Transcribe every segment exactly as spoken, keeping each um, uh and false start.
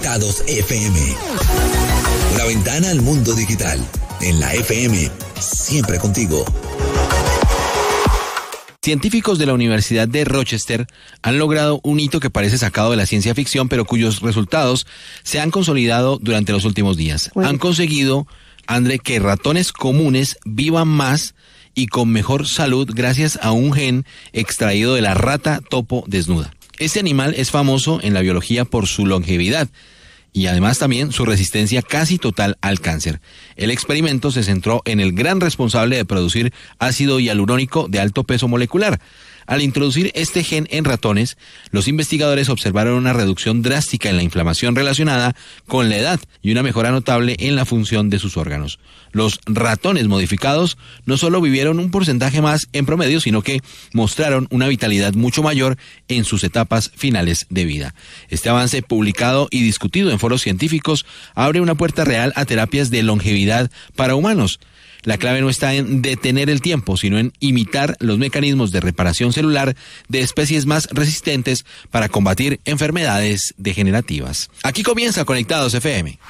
Conectados F M. Una ventana al mundo digital. En la F M, siempre contigo. Científicos de la Universidad de Rochester han logrado un hito que parece sacado de la ciencia ficción, pero cuyos resultados se han consolidado durante los últimos días. Bueno. Han conseguido, André, que ratones comunes vivan más y con mejor salud gracias a un gen extraído de la rata topo desnuda. Este animal es famoso en la biología por su longevidad y además también su resistencia casi total al cáncer. El experimento se centró en el gran responsable de producir ácido hialurónico de alto peso molecular. Al introducir este gen en ratones, los investigadores observaron una reducción drástica en la inflamación relacionada con la edad y una mejora notable en la función de sus órganos. Los ratones modificados no solo vivieron un porcentaje más en promedio, sino que mostraron una vitalidad mucho mayor en sus etapas finales de vida. Este avance, publicado y discutido en foros científicos, abre una puerta real a terapias de longevidad para humanos. La clave no está en detener el tiempo, sino en imitar los mecanismos de reparación celular de especies más resistentes para combatir enfermedades degenerativas. Aquí comienza Conectados F M.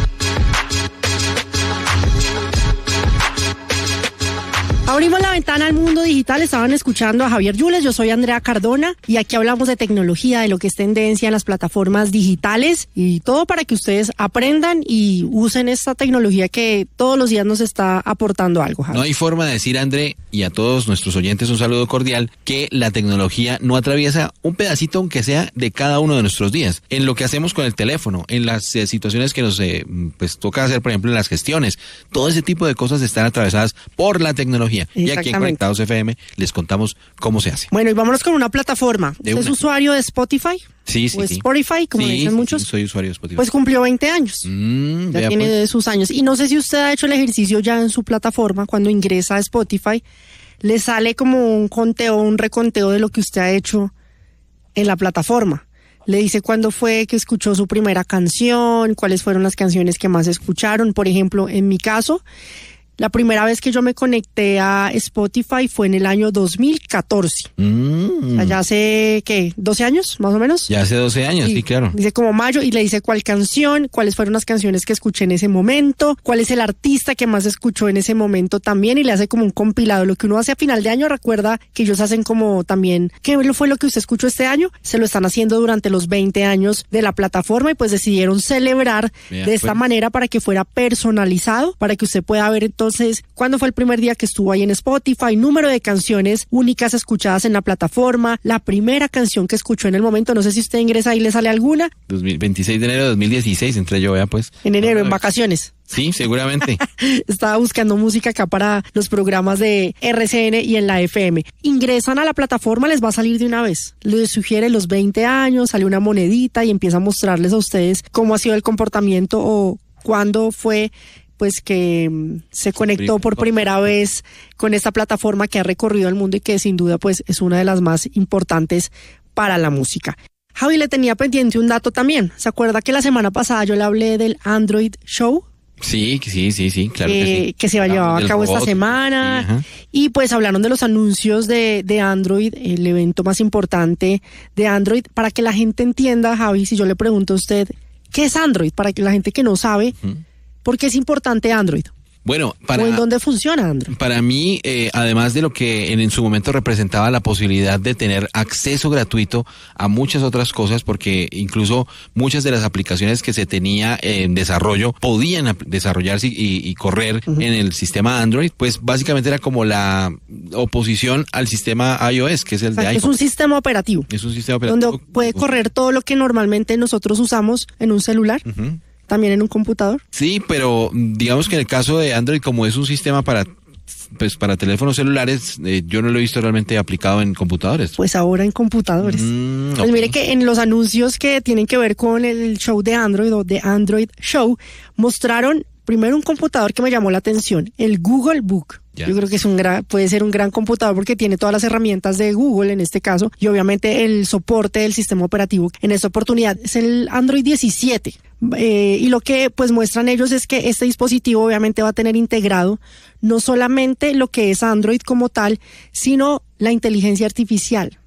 Abrimos la ventana al mundo digital, estaban escuchando a Javier Yules, yo soy Andrea Cardona y aquí hablamos de tecnología, de lo que es tendencia en las plataformas digitales y todo para que ustedes aprendan y usen esta tecnología que todos los días nos está aportando algo, Javier. No hay forma de decir, André, y a todos nuestros oyentes un saludo cordial, que la tecnología no atraviesa un pedacito aunque sea de cada uno de nuestros días, en lo que hacemos con el teléfono, en las eh, situaciones que nos eh, pues toca hacer, por ejemplo, en las gestiones, todo ese tipo de cosas están atravesadas por la tecnología. Y aquí en Conectados F M les contamos cómo se hace. Bueno, y vámonos con una plataforma. ¿Usted es usuario de Spotify? Sí, sí, o sí. Spotify, como sí, dicen sí, muchos. Sí, soy usuario de Spotify. Pues cumplió veinte años. Mm, ya tiene pues. sus años. Y no sé si usted ha hecho el ejercicio ya en su plataforma, cuando ingresa a Spotify, le sale como un conteo, un reconteo de lo que usted ha hecho en la plataforma. Le dice cuándo fue que escuchó su primera canción, cuáles fueron las canciones que más escucharon. Por ejemplo, en mi caso, la primera vez que yo me conecté a Spotify fue en el año dos mil catorce. Mm. O sea, ya hace, ¿qué? ¿doce años, más o menos? Ya hace doce años, sí, sí, claro. Dice como mayo y le dice cuál canción, cuáles fueron las canciones que escuché en ese momento, cuál es el artista que más escuchó en ese momento también, y le hace como un compilado. Lo que uno hace a final de año, recuerda que ellos hacen como también, ¿qué fue lo que usted escuchó este año? Se lo están haciendo durante los veinte años de la plataforma y pues decidieron celebrar Bien, de esta pues. manera para que fuera personalizado, para que usted pueda ver entonces Entonces, ¿cuándo fue el primer día que estuvo ahí en Spotify? Número de canciones únicas escuchadas en la plataforma, la primera canción que escuchó en el momento. No sé si usted ingresa y le sale alguna. veintiséis de enero de dos mil dieciséis, entré yo, vea pues. En enero, en vacaciones. Sí, seguramente. Estaba buscando música acá para los programas de R C N y en la F M. Ingresan a la plataforma, les va a salir de una vez. Les sugiere los veinte años, sale una monedita y empieza a mostrarles a ustedes cómo ha sido el comportamiento o cuándo fue pues que se conectó por primera vez con esta plataforma que ha recorrido el mundo y que sin duda pues es una de las más importantes para la música. Javi, le tenía pendiente un dato también. ¿Se acuerda que la semana pasada yo le hablé del Android Show? Sí, sí, sí, sí, claro que, que sí. Que se va a llevar a cabo robot, esta semana. Sí, y pues hablaron de los anuncios de, de Android, el evento más importante de Android. Para que la gente entienda, Javi, si yo le pregunto a usted, ¿qué es Android? Para que la gente que no sabe... Uh-huh. ¿Por qué es importante Android? Bueno, para, ¿o en dónde funciona Android? Para mí, eh, además de lo que en, en su momento representaba la posibilidad de tener acceso gratuito a muchas otras cosas, porque incluso muchas de las aplicaciones que se tenía en desarrollo podían desarrollarse y, y correr uh-huh. en el sistema Android, pues básicamente era como la oposición al sistema iOS, que es el o sea, de iPhone. Es un sistema operativo. Es un sistema operativo. Donde puede correr todo lo que normalmente nosotros usamos en un celular. Uh-huh. ¿También en un computador? Sí, pero digamos que en el caso de Android, como es un sistema para pues para teléfonos celulares, eh, yo no lo he visto realmente aplicado en computadores. Pues ahora en computadores. Mm, pues okay. Mire que en los anuncios que tienen que ver con el show de Android o de Android Show, mostraron primero un computador que me llamó la atención, el Google Book. Ya. Yo creo que es un gran, puede ser un gran computador porque tiene todas las herramientas de Google en este caso y obviamente el soporte del sistema operativo en esta oportunidad es el Android diecisiete. Eh, y lo que pues muestran ellos es que este dispositivo obviamente va a tener integrado no solamente lo que es Android como tal, sino la inteligencia artificial.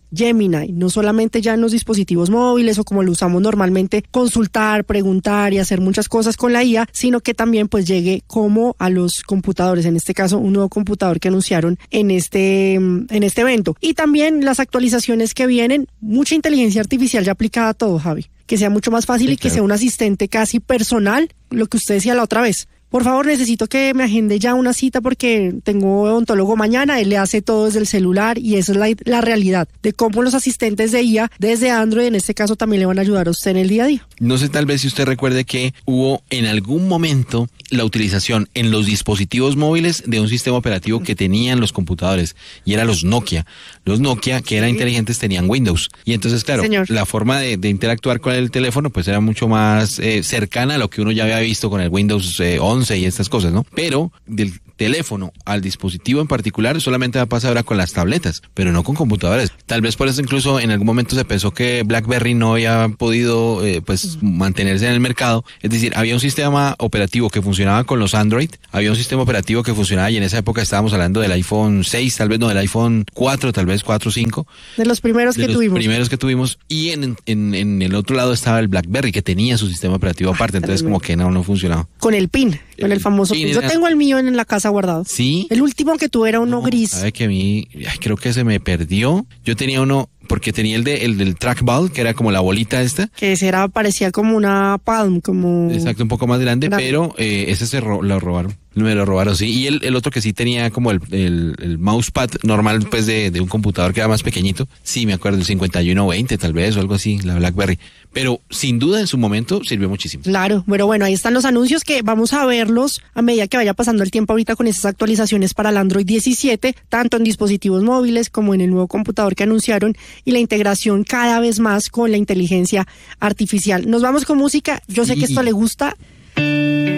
Gemini, no solamente ya en los dispositivos móviles o como lo usamos normalmente, consultar, preguntar y hacer muchas cosas con la I A, sino que también pues llegue como a los computadores, en este caso un nuevo computador que anunciaron en este, en este evento. Y también las actualizaciones que vienen, mucha inteligencia artificial ya aplicada a todo, Javi, que sea mucho más fácil sí, y que claro. sea un asistente casi personal, lo que usted decía la otra vez. Por favor, necesito que me agende ya una cita porque tengo odontólogo mañana, él le hace todo desde el celular y esa es la, la realidad de cómo los asistentes de I A desde Android en este caso también le van a ayudar a usted en el día a día. No sé, tal vez si usted recuerde que hubo en algún momento la utilización en los dispositivos móviles de un sistema operativo que tenían los computadores y era los Nokia. Los Nokia que eran sí. inteligentes tenían Windows y entonces claro, Señor. la forma de, de interactuar con el teléfono pues era mucho más eh, cercana a lo que uno ya había visto con el Windows eh, once y estas cosas, ¿no? Pero del teléfono al dispositivo en particular solamente va a pasar ahora con las tabletas, pero no con computadores. Tal vez por eso incluso en algún momento se pensó que BlackBerry no había podido eh, pues mantenerse en el mercado. Es decir, había un sistema operativo que funcionaba con los Android, había un sistema operativo que funcionaba y en esa época estábamos hablando del iPhone seis, tal vez no, del iPhone cuatro, tal vez cuatro o cinco. De los primeros de que los tuvimos. primeros que tuvimos y en, en, en el otro lado estaba el BlackBerry que tenía su sistema operativo aparte, ah, entonces como que no, no funcionaba. Con el PIN, con el famoso PIN. Yo tengo el mío en la casa guardado. Sí. El último que tuve era uno no, gris. Sabe que a mí, ay, creo que se me perdió. Yo tenía uno, porque tenía el de el del trackball, que era como la bolita esta. Que ese era, parecía como una Palm, como... Exacto, un poco más grande, grande. pero eh, ese se ro- lo robaron. Me lo robaron, sí. Y el, el otro que sí tenía como el, el, el mousepad normal, pues, de, de un computador que era más pequeñito. Sí, me acuerdo, el cincuenta y uno veinte tal vez, o algo así, la BlackBerry. Pero, sin duda, en su momento, sirvió muchísimo. Claro, pero bueno, ahí están los anuncios que vamos a verlos a medida que vaya pasando el tiempo ahorita con esas actualizaciones para el Android diecisiete, tanto en dispositivos móviles como en el nuevo computador que anunciaron y la integración cada vez más con la inteligencia artificial. Nos vamos con música. Yo sé sí. que esto le gusta.